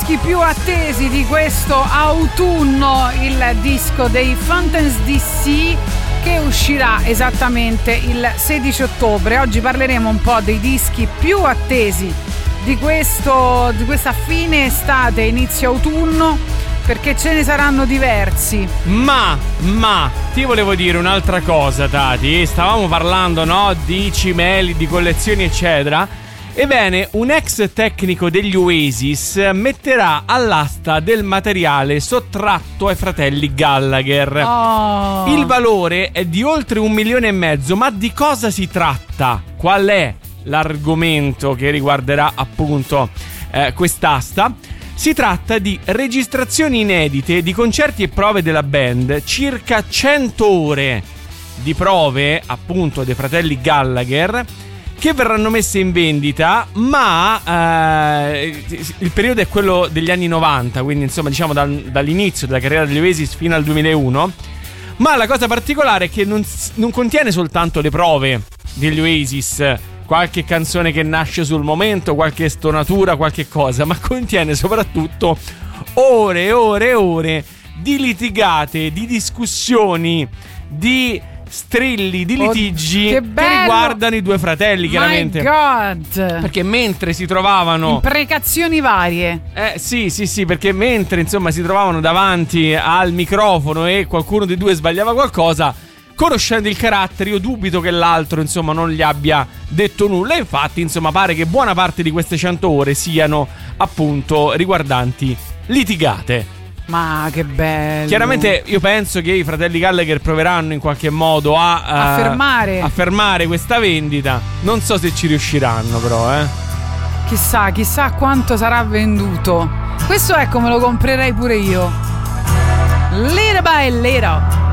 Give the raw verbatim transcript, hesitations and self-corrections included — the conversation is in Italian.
dischi più attesi di questo autunno, il disco dei Fountains D C che uscirà esattamente il sedici ottobre. Oggi parleremo un po' dei dischi più attesi di questo di questa fine estate, inizio autunno, perché ce ne saranno diversi. Ma, ma, ti volevo dire un'altra cosa, Tati. Stavamo parlando, no, di cimeli, di collezioni, eccetera. Ebbene, un ex tecnico degli Oasis metterà all'asta del materiale sottratto ai fratelli Gallagher. Oh. Il valore è di oltre un milione e mezzo, ma di cosa si tratta? Qual è l'argomento che riguarderà appunto eh, quest'asta? Si tratta di registrazioni inedite di concerti e prove della band, circa cento ore di prove appunto dei fratelli Gallagher, che verranno messe in vendita, ma eh, il periodo è quello degli anni novanta, quindi insomma diciamo dal, dall'inizio della carriera degli Oasis fino al duemilauno. Ma la cosa particolare è che non, non contiene soltanto le prove degli Oasis, qualche canzone che nasce sul momento, qualche stonatura, qualche cosa, ma contiene soprattutto ore e ore e ore di litigate, di discussioni, di strilli, di litigi oh, che, che riguardano i due fratelli, chiaramente. My God! Perché mentre si trovavano imprecazioni varie. Eh sì, sì, sì, perché mentre insomma si trovavano davanti al microfono e qualcuno dei due sbagliava qualcosa, conoscendo il carattere, io dubito che l'altro insomma non gli abbia detto nulla. E infatti insomma pare che buona parte di queste cento ore siano appunto riguardanti litigate. Ma che bello. Chiaramente io penso che i fratelli Gallagher proveranno in qualche modo a, a, a fermare a fermare questa vendita. Non so se ci riusciranno però, eh. Chissà, chissà quanto sarà venduto. Questo ecco, me lo comprerei pure io. Little by little.